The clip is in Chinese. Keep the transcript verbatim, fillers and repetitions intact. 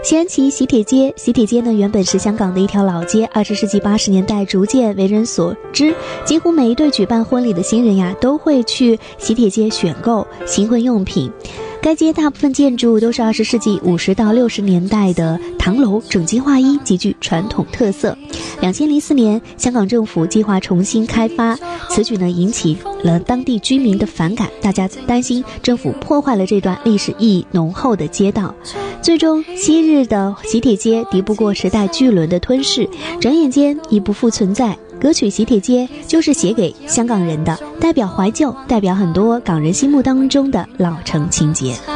西安旗喜帖街，喜帖街呢原本是香港的一条老街，二十世纪八十年代逐渐为人所知，几乎每一对举办婚礼的新人呀都会去喜帖街选购新婚用品。该街大部分建筑都是二十世纪五十到六十年代的唐楼，整齐划一，极具传统特色。两千零四年，香港政府计划重新开发，此举呢引起了当地居民的反感，大家担心政府破坏了这段历史意义浓厚的街道。最终，昔日的喜帖街敌不过时代巨轮的吞噬，转眼间已不复存在。歌曲《喜帖街》就是写给香港人的，代表怀旧，代表很多港人心目当中的老城情节。